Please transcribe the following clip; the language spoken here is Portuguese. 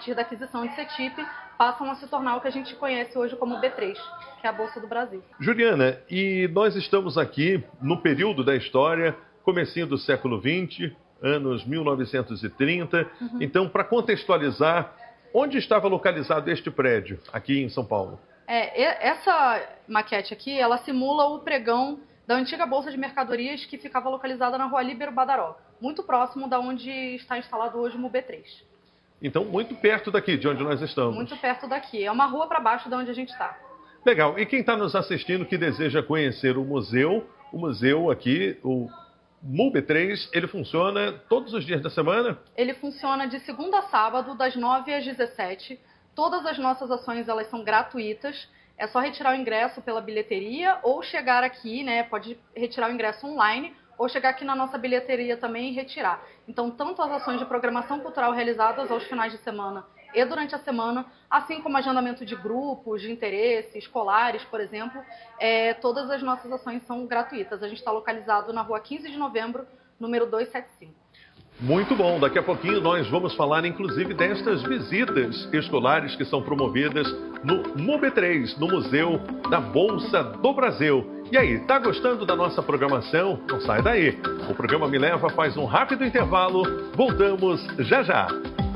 partir da aquisição de CETIP, passam a se tornar o que a gente conhece hoje como B3, que é a Bolsa do Brasil. Juliana, e nós estamos aqui no período da história, comecinho do século XX, anos 1930. Então, para contextualizar, onde estava localizado este prédio aqui em São Paulo? Essa maquete aqui, ela simula o pregão da antiga Bolsa de Mercadorias que ficava localizada na Rua Líbero Badaró, muito próximo da onde está instalado hoje o MUB3. Então, muito perto daqui, de onde nós estamos. Muito perto daqui. É uma rua para baixo de onde a gente está. Legal. E quem está nos assistindo que deseja conhecer o museu aqui, o MUB3, ele funciona todos os dias da semana? Ele funciona de segunda a sábado, das 9 às 17. Todas as nossas ações, elas são gratuitas. É só retirar o ingresso pela bilheteria ou chegar aqui, né? Pode retirar o ingresso online ou chegar aqui na nossa bilheteria também e retirar. Então, tanto as ações de programação cultural realizadas aos finais de semana e durante a semana, assim como agendamento de grupos, de interesse, escolares, por exemplo, todas as nossas ações são gratuitas. A gente está localizado na Rua 15 de Novembro, número 275. Muito bom. Daqui a pouquinho nós vamos falar, inclusive, destas visitas escolares que são promovidas no MUB3, no Museu da Bolsa do Brasil. E aí, tá gostando da nossa programação? Não sai daí. O programa Me Leva faz um rápido intervalo. Voltamos já já.